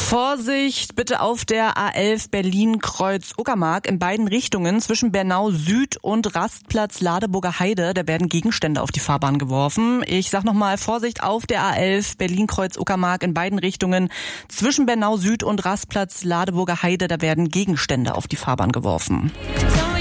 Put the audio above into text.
Vorsicht bitte auf der A11 Berlin-Kreuz-Uckermark in beiden Richtungen zwischen Bernau Süd und Rastplatz Ladeburger Heide. Da werden Gegenstände auf die Fahrbahn geworfen. Ich sag nochmal, Vorsicht auf der A11 Berlin-Kreuz-Uckermark in beiden Richtungen zwischen Bernau Süd und Rastplatz Ladeburger Heide. Da werden Gegenstände auf die Fahrbahn geworfen.